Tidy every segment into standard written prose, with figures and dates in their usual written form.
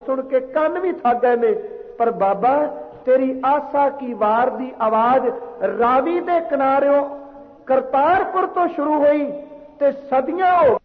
सुन के कान भी थक गए ने। पर बाबा तेरी आशा की वार दी आवाज रावी दे किनारे करतारपुर तो शुरू हुई ते सदियां हो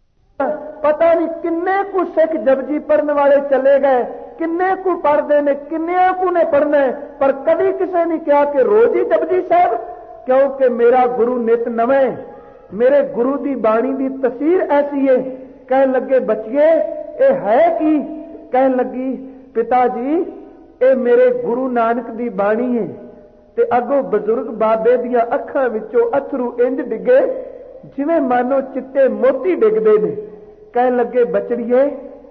पता नहीं किन्ने को सिख जपजी पढ़ने वाले चले गए, किन्ने को पढ़ते ने, किन्ने को ने पढ़ना है, पर कभी किसी ने कहा कि रोज ही जपजी साहब, क्योंकि मेरा गुरु नित नवे, मेरे गुरु की बाणी की तस्वीर ऐसी है। कह लगे बचिए ये है कि, कह लगी पिता जी ये मेरे गुरु नानक की बाणी है। ते अगों बजुर्ग बाबे दियां अखां विचों अथरू इंज डिगे जिवें मानो चिट्टे मोती डिगदे ने। कह लगे बचड़िए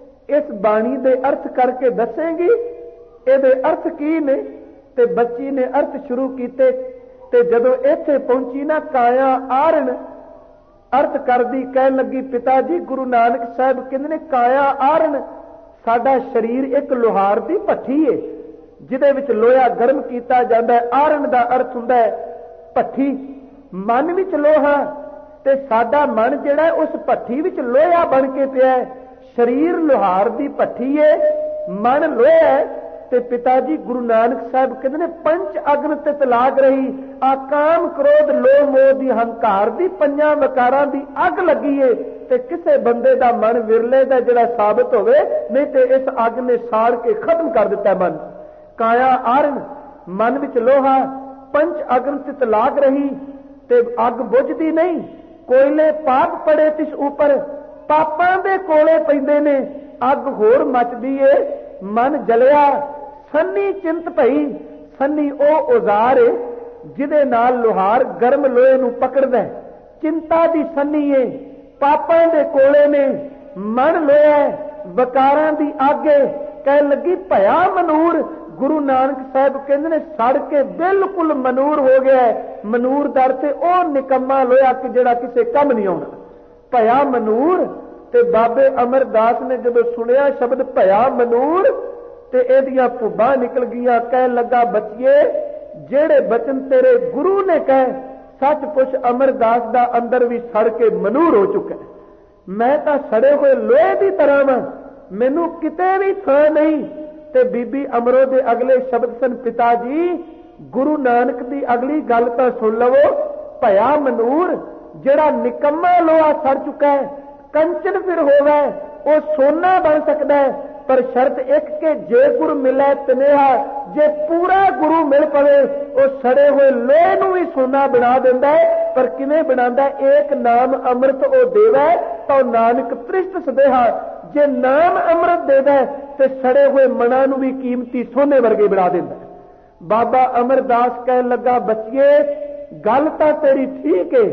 इस बाणी दे अर्थ करके दसेंगी, इहदे अर्थ की ने? ते बच्ची ने अर्थ शुरू कीते। ते जदों इत्थे पहुंची ना काया आरण अर्थ करदी कह लगी पिता जी गुरु नानक साहब कहंदे ने काया आरण साडा शरीर एक लोहार दी भट्ठी है जिहदे विच लोहा गर्म कीता जांदा है। आरण दा अर्थ हुंदा है भट्ठी, मन विच लोहा ते साडा मन जिहड़ा है उस भट्ठी विच लोहा बन के पिया है। शरीर लोहार दी भट्ठी है, मन लोहा है। ते पिता जी गुरु नानक साहब कहते ने पंच अग्न ते तलाक रही, आ काम क्रोध लोभ मोह दी हंकार दी पंजां वकारां दी अग लगी है। ते किसे बंदे दा मन विरले दा जिहड़ा साबित होवे, नहीं ते इस अग ने साड़ के खत्म कर दिता मन। काया आरण मन विच लोहा, पंच अग्न ते तलाक रही ते अग बुझदी नहीं। कोयले पाप पड़े तिस ऊपर, पापां दे कोले पैंदे ने, अग होर मचदी है। मन जलिया सन्नी चिंत भई, सन्नी ओ औजार है जिहदे नाल लोहार गर्म लोहे नूं पकड़दा है। चिंता दी सन्नी है, पापां दे कोले ने, मन लोहा है, वकारां दी अग है। कह लगी भया मनूर, गुरु नानक साहब कहंदे ने सड़ के बिल्कुल मनूर हो गया है। मनूर दर से ओ निकम्मा लोहा कि जिहड़ा किसे कम नहीं आउणा। भया मनूर ते बाबे अमरदास ने जदों सुनिया शब्द भया मनूर ते एदियां भुब्बां निकल गईयां। कह लगा बचिए जेड़े बचन तेरे गुरु ने कहे सच पुछ अमरदास दा अंदर भी सड़ के मनूर हो चुका है। मैं तां सड़े हुए लोहे की तरह वां, मैनू किते भी थां नहीं। ते बीबी अमरो दे अगले शब्द सन पिता जी गुरु नानक दी अगली गल तां सुन लवो। भया मनूर जेड़ा निकम्मा लोहा सड़ चुका है, कंचन फिर होवे वो सोना बन सकता है, पर शर्त एक के जे गुरु मिले तनेहा, जे पूरा गुरु मिल पवे वो सड़े हुए लोहे नूं भी सोना बना देंदा है। पर किवें बनांदा है? एक नाम अमृत ओ देवे तो नानक त्रिष्ट सदेहा। जे नाम अमृत देवे ते सड़े हुए मना नूं भी कीमती सोने वर्गे बना देंदा है। बाबा अमरदास कह लगा बचिए गल तां तेरी ठीक है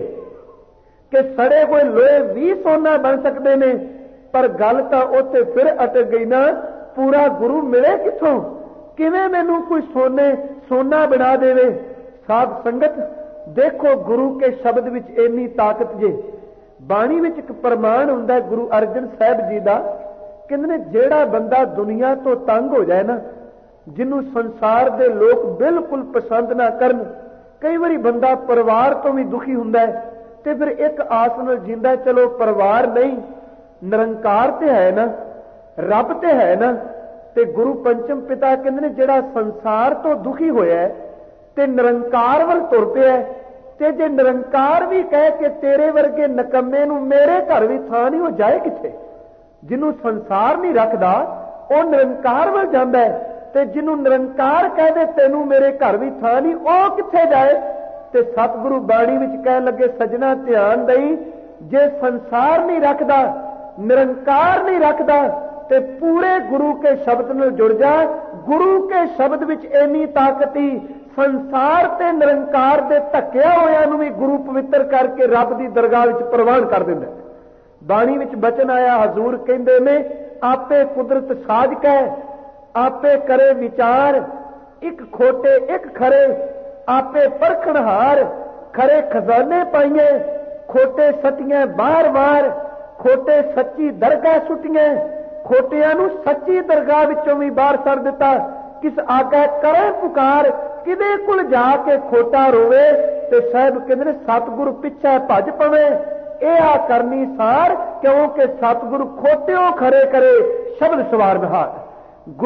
कि सड़े हुए लोहे भी सोना बन सकते ने, पर गल तां उत्थे फिर अटक गई ना, पूरा गुरु मिले किथों? किवें मैनू कोई सोना बना देवे? साध संगत देखो गुरु के शब्द विच इन्नी ताकत जे। बाणी विच एक प्रमाण हुंदा गुरु अर्जन साहब जी दा, कहंदे ने जेड़ा बंदा दुनिया तो तंग हो जाए ना, जिन्हों संसार दे लोग बिल्कुल पसंद ना करन, कई बारी बंदा परिवार तो भी दुखी हुंदा है ते फिर एक आस नाल जींदा है, चलो परिवार नहीं निरंकार ते है ना, रब ते है ना। ते गुरु पंचम पिता कहंदे ने जेड़ा संसार तो दुखी होया है ते निरंकार वल तुर पिया है, ते जे निरंकार भी कह के तेरे वर्गे नकम्मे नूं मेरे घर भी थां नहीं, हो जाए किथे? जिन्हों संसार नहीं रखदा वो निरंकार वल जांदा है, ते जिन्हों निरंकार कह दे तेनू मेरे घर भी थां नहीं, वो किथे जाए? ते सतगुरु बाणी विच कह लगे सजना ध्यान दई, जे संसार नहीं रखदा निरंकार नहीं रखदा ते पूरे गुरु के शब्द नाल जुड़ जा। गुरु के शब्द विच इन्नी ताकत ही संसार ते निरंकार दे धक्किया होया नूं भी गुरु पवित्र करके रब दी दरगाह विच प्रवान कर दिंदा। बाणी विच बचन आया हजूर कहंदे ने आपे कुदरत साज कै, आपे करे विचार, एक खोटे एक खरे, आपे परखणहार, खरे खजाने पाइए, खोटे सटियां बार बार, खोटे सच्ची दरगाह सुटियां, खोटियां नूं सच्ची दरगाह विचों भी बाहर सर दिता। किस आगे करे पुकार, किदे कुल जाके खोटा रोवे, ते साहब कहंदे ने सतगुरु पिछे भज पवे, ए आ करनी सार, क्योंकि सतगुरु खोटियों खरे करे शब्द सवार बिहार।